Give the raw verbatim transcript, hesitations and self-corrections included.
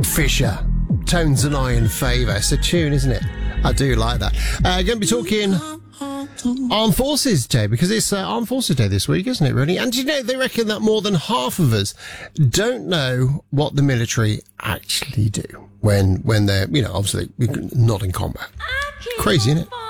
Fisher, Tones and I in Favour. It's a tune, isn't it? I do like that. Uh, going to be talking Armed Forces Day, because it's uh, Armed Forces Day this week, isn't it, really? And you know, they reckon that more than half of us don't know what the military actually do when when they're, you know, obviously not in combat. Crazy, isn't it?